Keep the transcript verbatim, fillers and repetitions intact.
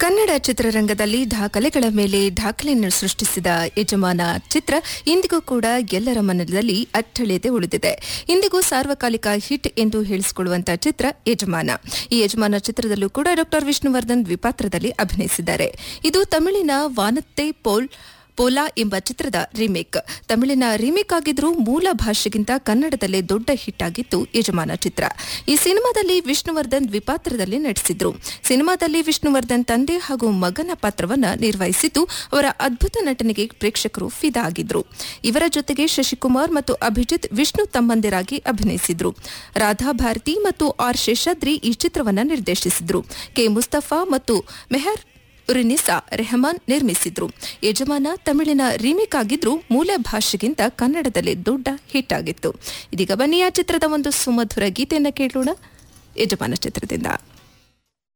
ಕನ್ನಡ ಚಿತ್ರರಂಗದಲ್ಲಿ ದಾಖಲೆಗಳ ಮೇಲೆ ದಾಖಲೆಯನ್ನು ಸೃಷ್ಟಿಸಿದ ಯಜಮಾನ ಚಿತ್ರ ಇಂದಿಗೂ ಕೂಡ ಎಲ್ಲರ ಮನದಲ್ಲಿ ಅಚ್ಚಳಿಯದೆ ಉಳಿದಿದೆ. ಇಂದಿಗೂ ಸಾರ್ವಕಾಲಿಕ ಹಿಟ್ ಎಂದು ಹೇಳಿಸಿಕೊಳ್ಳುವಂತಹ ಚಿತ್ರ ಯಜಮಾನ. ಈ ಯಜಮಾನ ಚಿತ್ರದಲ್ಲೂ ಕೂಡ ಡಾ ವಿಷ್ಣುವರ್ಧನ್ ದ್ವಿಪಾತ್ರದಲ್ಲಿ ಅಭಿನಯಿಸಿದ್ದಾರೆ. ಇದು ತಮಿಳಿನ ವಾನತ್ತೆ ಪೋಲ್ ಪೋಲಾ ಎಂಬ ಚಿತ್ರದ ರೀಮೇಕ್. ತಮಿಳಿನ ರೀಮೇಕ್ ಆಗಿದ್ರೂ ಮೂಲ ಭಾಷೆಗಿಂತ ಕನ್ನಡದಲ್ಲೇ ದೊಡ್ಡ ಹಿಟ್ ಆಗಿತ್ತು ಯಜಮಾನ ಚಿತ್ರ. ಈ ಸಿನಿಮಾದಲ್ಲಿ ವಿಷ್ಣುವರ್ಧನ್ ದ್ವಿಪಾತ್ರದಲ್ಲಿ ನಟಿಸಿದ್ರು. ಸಿನಿಮಾದಲ್ಲಿ ವಿಷ್ಣುವರ್ಧನ್ ತಂದೆ ಹಾಗೂ ಮಗನ ಪಾತ್ರವನ್ನ ನಿರ್ವಹಿಸಿದ್ದು ಅವರ ಅದ್ಭುತ ನಟನೆಗೆ ಪ್ರೇಕ್ಷಕರು ಫಿದಾ ಆಗಿದ್ರು. ಇವರ ಜೊತೆಗೆ ಶಶಿಕುಮಾರ್ ಮತ್ತು ಅಭಿಜಿತ್ ವಿಷ್ಣು ತಮ್ಮಂದಿರಾಗಿ ಅಭಿನಯಿಸಿದ್ರು. ರಾಧಾ ಭಾರತಿ ಮತ್ತು ಆರ್ ಶೇಷಾದ್ರಿ ಈ ಚಿತ್ರವನ್ನ ನಿರ್ದೇಶಿಸಿದ್ರು. ಕೆ ಮುಸ್ತಫಾ ಮತ್ತು ಮೆಹರ್ ಉರ್ನಿಸಾ ರೆಹಮಾನ್ ನಿರ್ಮಿಸಿದ್ರು. ಯಜಮಾನ ತಮಿಳಿನ ರೀಮೇಕ್ ಆಗಿದ್ರೂ ಮೂಲ ಭಾಷೆಗಿಂತ ಕನ್ನಡದಲ್ಲಿ ದೊಡ್ಡ ಹಿಟ್ ಆಗಿತ್ತು. ಇದೀಗ ಬನ್ನಿ ಆ ಚಿತ್ರದ ಒಂದು ಸುಮಧುರ ಗೀತೆಯನ್ನು ಕೇಳೋಣ. ಯಜಮಾನ ಚಿತ್ರದಿಂದ